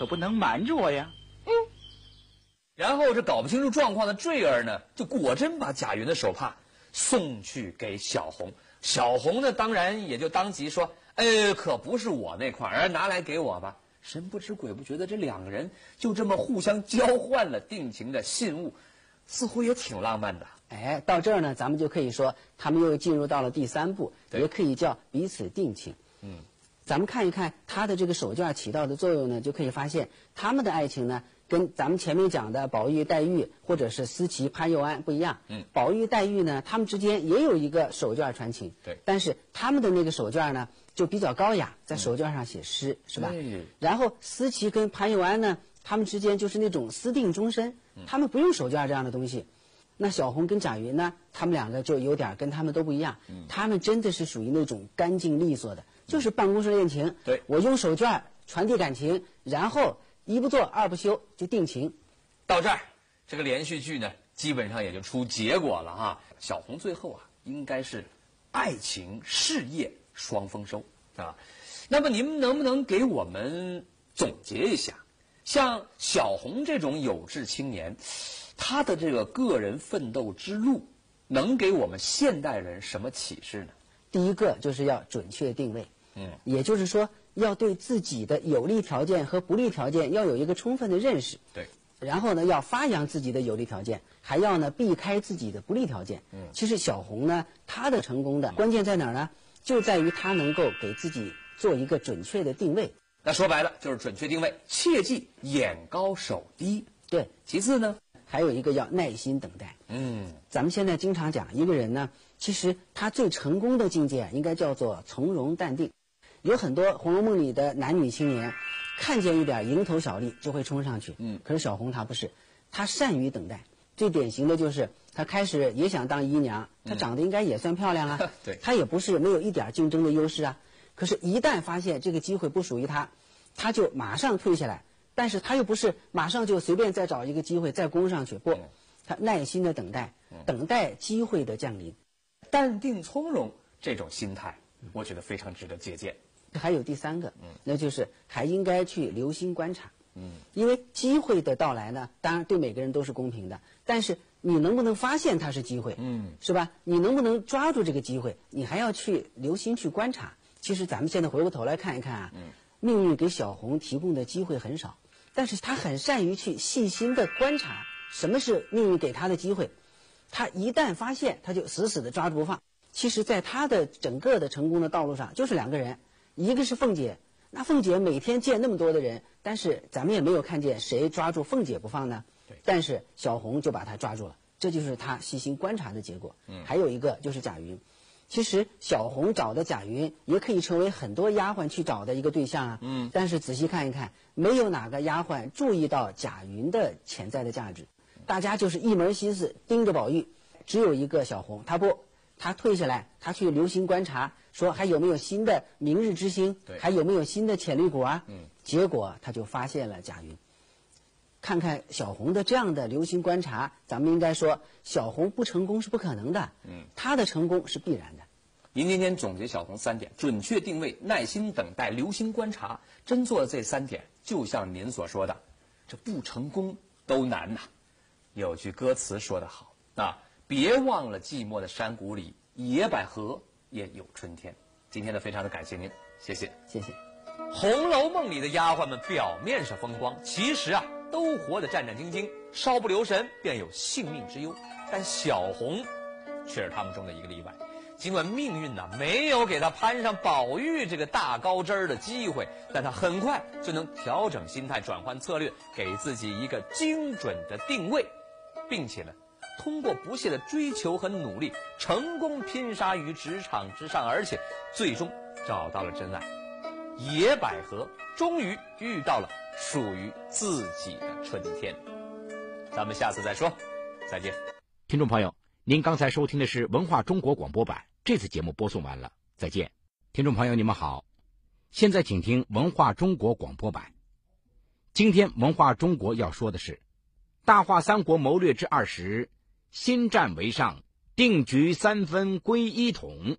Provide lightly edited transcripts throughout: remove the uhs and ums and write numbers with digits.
可不能瞒着我呀。 然后这搞不清楚状况的坠儿呢，就果真把贾云的手帕送去给小红。小红呢，当然也就当即说：“可不是我那块，拿来给我吧。”神不知鬼不觉的，这两个人就这么互相交换了定情的信物，似乎也挺浪漫的。 到这儿呢，咱们就可以说他们又进入到了第3步，也可以叫彼此定情。咱们看一看他的这个手绢起到的作用呢，就可以发现他们的爱情呢，跟咱们前面讲的宝玉黛玉或者是思琪潘佑安不一样。宝玉黛玉呢，他们之间也有一个手绢传情， 对， 但是他们的那个手绢呢就比较高雅，在手绢上写诗，是吧？然后思琪跟潘佑安呢，他们之间就是那种私定终身，他们不用手绢这样的东西。那小红跟贾云呢，他们两个就有点跟他们都不一样，他们真的是属于那种干净利索的，就是办公室恋情。 对， 我用手绢传递感情，然后一不做二不休就定情。 到这儿，这个连续剧呢，基本上也就出结果了哈。小红最后应该是爱情事业双丰收啊。那么您们能不能给我们总结一下，像小红这种有志青年，他的这个个人奋斗之路，能给我们现代人什么启示呢？ 第一个就是要准确定位，也就是说要对自己的有利条件和不利条件要有一个充分的认识。 对， 然后呢，要发扬自己的有利条件，还要呢避开自己的不利条件。其实小红呢，她的成功的关键在哪儿呢？就在于她能够给自己做一个准确的定位。 那说白了就是准确定位，切记眼高手低。 对， 其次呢， 还有一个要耐心等待。咱们现在经常讲一个人呢，其实他最成功的境界应该叫做从容淡定。有很多《红楼梦》里的男女青年，看见一点蝇头小利就会冲上去。可是小红她不是，她善于等待。最典型的就是她开始也想当姨娘，她长得应该也算漂亮啊， 对， 她也不是没有一点竞争的优势啊。可是，一旦发现这个机会不属于她，她就马上退下来。但是她又不是马上就随便再找一个机会再攻上去，不，她耐心的等待，等待机会的降临。 淡定从容这种心态，我觉得非常值得借鉴。 还有第3个，那就是还应该去留心观察。因为机会的到来呢，当然对每个人都是公平的，但是你能不能发现它是机会，是吧？你能不能抓住这个机会，你还要去留心去观察。其实咱们现在回过头来看一看啊，命运给小红提供的机会很少，但是她很善于去细心的观察什么是命运给她的机会，她一旦发现，她就死死的抓住不放。其实在她的整个的成功的道路上，就是2个人，一个是凤姐。那凤姐每天见那么多的人，但是咱们也没有看见谁抓住凤姐不放呢？但是小红就把她抓住了，这就是她细心观察的结果。还有一个就是贾云。其实小红找的贾云也可以成为很多丫鬟去找的一个对象啊。但是仔细看一看，没有哪个丫鬟注意到贾云的潜在的价值，大家就是一门心思盯着宝玉，只有一个小红，她退下来，她去留心观察，说还有没有新的明日之星，还有没有新的潜力股啊？结果她就发现了贾云。看看小红的这样的留心观察，咱们应该说小红不成功是不可能的，她的成功是必然的。 您今天总结小红3点：准确定位、耐心等待、留心观察。真做这3点，就像您所说的，这不成功都难呐。有句歌词说得好啊，别忘了寂寞的山谷里，野百合也有春天。今天呢，非常的感谢您，谢谢， 谢谢。 《红楼梦》里的丫鬟们表面上风光，其实都活得战战兢兢，稍不留神便有性命之忧。但小红却是他们中的一个例外。尽管命运没有给她攀上宝玉这个大高枝的机会，但她很快就能调整心态，转换策略，给自己一个精准的定位，并且呢，通过不懈的追求和努力，成功拼杀于职场之上，而且最终找到了真爱。野百合终于遇到了属于自己的春天。咱们下次再说，再见。 听众朋友，您刚才收听的是文化中国广播版，这次节目播送完了，再见。听众朋友你们好，现在请听文化中国广播版。今天文化中国要说的是大话三国谋略之20，新战为上，定局3分归一统。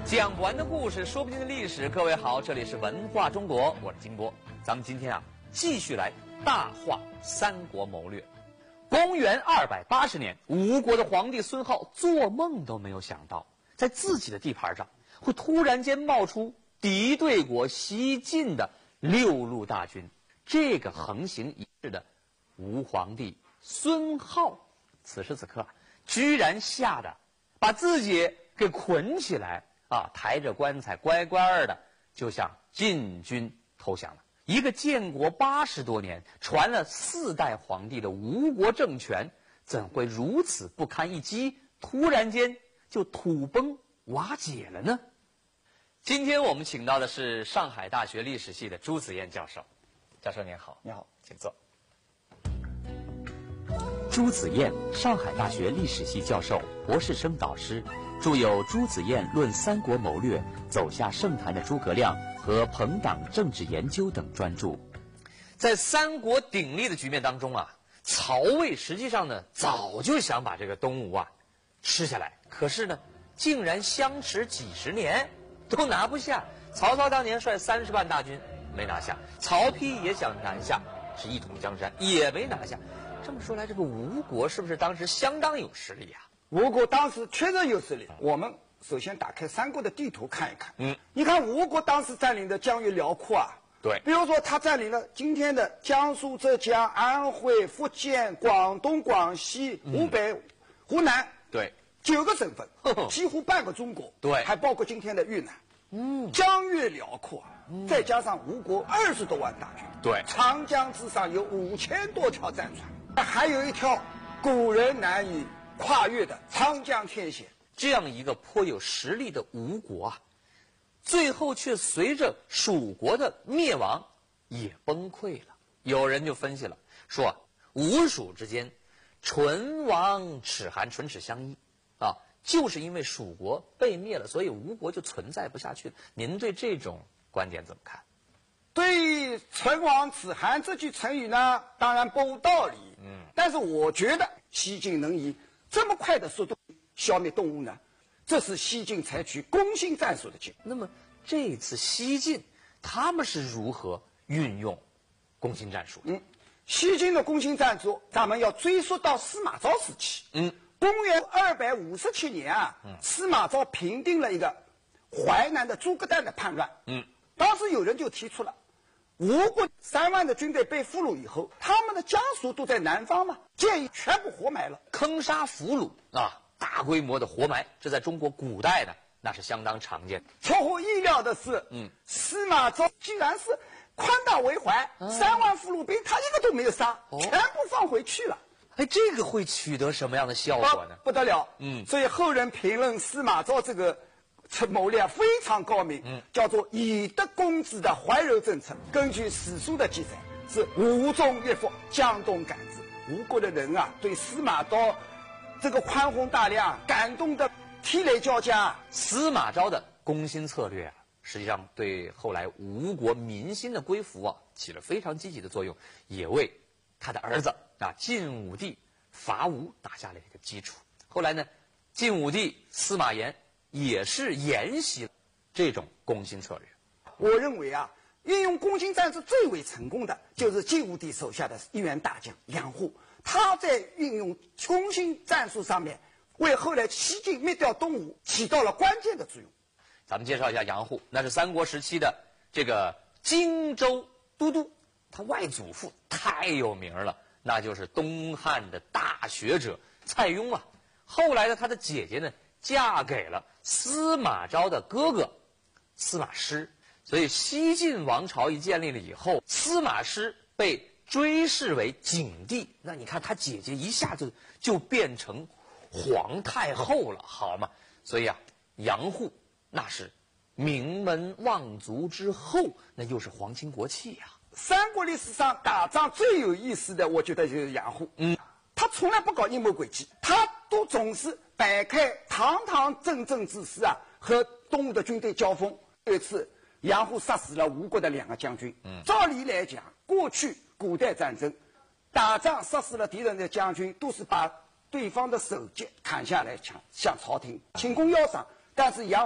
讲不完的故事，说不尽的历史。各位好，这里是文化中国，我是金波。咱们今天啊，继续来大话三国谋略。公元280年，吴国的皇帝孙皓做梦都没有想到，在自己的地盘上会突然间冒出敌对国西晋的6路大军。这个横行一世的吴皇帝孙皓，此时此刻居然吓得把自己给捆起来啊，抬着棺材乖乖的就向晋军投降了。一个建国80多年、传了4代皇帝的吴国政权，怎会如此不堪一击，突然间就土崩瓦解了呢？今天我们请到的是上海大学历史系的朱子燕教授。教授您好。 你好， 请坐。朱子燕，上海大学历史系教授、博士生导师，著有《朱子燕论三国谋略》《走下圣坛的诸葛亮》和《朋党政治研究》等专著。在三国鼎立的局面当中啊，曹魏实际上呢早就想把这个东吴啊吃下来，可是呢竟然相持几十年都拿不下。曹操当年率30万大军没拿下，曹丕也想南下，是一统江山也没拿下。这么说来，这个吴国是不是当时相当有实力啊？ 吴国当时确实有实力。我们首先打开三国的地图看一看。你看吴国当时占领的疆域辽阔啊。 对。 比如说他占领了今天的江苏、浙江、安徽、福建、广东、广西、湖北、湖南。 对。 9个省份，几乎半个中国。 对。 还包括今天的越南。疆域辽阔。再加上吴国20多万大军。 对。 长江之上有5000多条战船，还有一条古人难以跨越的长江天险。 这样一个颇有实力的吴国啊，最后却随着蜀国的灭亡也崩溃了。有人就分析了，说吴蜀之间唇亡齿寒，唇齿相依啊，就是因为蜀国被灭了，所以吴国就存在不下去了。您对这种观点怎么看？ 对于唇亡齿寒这句成语呢，当然不无道理。但是我觉得西晋能以这么快的速度消灭东吴呢，这是西晋采取攻心战术的结果。 那么这次西晋他们是如何运用攻心战术的？ 西晋的攻心战术，咱们要追溯到司马昭时期。公元257年啊，司马昭平定了一个淮南的诸葛诞的叛乱。当时有人就提出了，吴国3万的军队被俘虏以后，他们的家属都在南方嘛，建议全部活埋了， 坑杀俘虏啊，大规模的活埋，这在中国古代呢，那是相当常见的。 出乎意料的是，司马昭居然是宽大为怀，3万俘虏兵他一个都没有杀，全部放回去了。 哎，这个会取得什么样的效果呢？ 不得了，所以后人评论司马昭这个谋略非常高明，叫做以德攻之的怀柔政策。根据史书的记载，是吴中悦服，江东感之。吴国的人啊，对司马昭这个宽宏大量感动的涕泪交加。 司马昭的攻心策略啊，实际上对后来吴国民心的归服啊，起了非常积极的作用，也为他的儿子啊晋武帝伐吴打下了一个基础。后来呢，晋武帝司马炎也是沿袭了这种攻心策略。 我认为啊，运用攻心战术最为成功的就是晋武帝手下的一员大将杨户，他在运用攻心战术上面，为后来西晋灭掉东吴起到了关键的作用。 咱们介绍一下杨户，那是三国时期的这个荆州都督，他外祖父太有名了，那就是东汉的大学者蔡邕啊。后来呢，他的姐姐呢嫁给了司马昭的哥哥司马师，所以西晋王朝一建立了以后，司马师被追谥为景帝。那你看他姐姐一下子就变成皇太后了，好嘛？所以啊，杨户那是名门望族之后，那又是皇亲国戚呀。 三国历史上打仗最有意思的，我觉得就是杨户。他从来不搞阴谋诡计，他都总是摆开堂堂正正之势啊，和东吴的军队交锋。有一次，杨户杀死了吴国的2个将军。照理来讲，过去古代战争打仗杀死了敌人的将军，都是把对方的首级砍下来向朝廷请功邀赏。但是杨